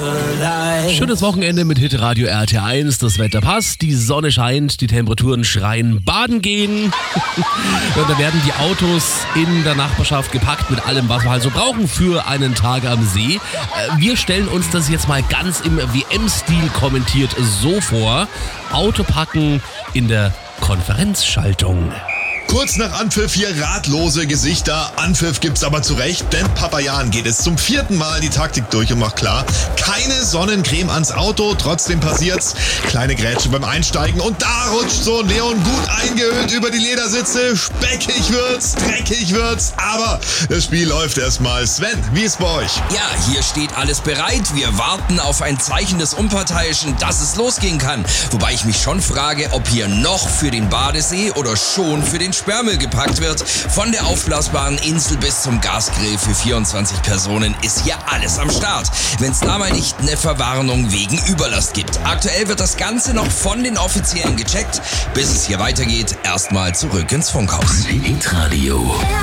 Schönes Wochenende mit Hitradio RT1. Das Wetter passt, die Sonne scheint, die Temperaturen schreien baden gehen. Und da werden die Autos in der Nachbarschaft gepackt mit allem, was wir halt so brauchen für einen Tag am See. Wir stellen uns das jetzt mal ganz im WM-Stil kommentiert so vor. Autopacken in der Konferenzschaltung. Kurz nach Anpfiff hier ratlose Gesichter. Anpfiff gibt's aber zurecht, denn Papajan geht es zum 4. Mal die Taktik durch und macht klar, keine Sonnencreme ans Auto, trotzdem passiert's. Kleine Grätsche beim Einsteigen und da rutscht so ein Leon gut eingehüllt über die Ledersitze. Speckig wird's, dreckig wird's, aber das Spiel läuft erstmal. Sven, wie ist bei euch? Ja, hier steht alles bereit. Wir warten auf ein Zeichen des Unparteiischen, dass es losgehen kann. Wobei ich mich schon frage, ob hier noch für den Badesee oder schon für den Sperrmüll gepackt wird. Von der aufblasbaren Insel bis zum Gasgrill für 24 Personen ist hier alles am Start. Wenn es da mal nicht eine Verwarnung wegen Überlast gibt. Aktuell wird das Ganze noch von den Offiziellen gecheckt. Bis es hier weitergeht, erstmal zurück ins Funkhaus. Hitradio.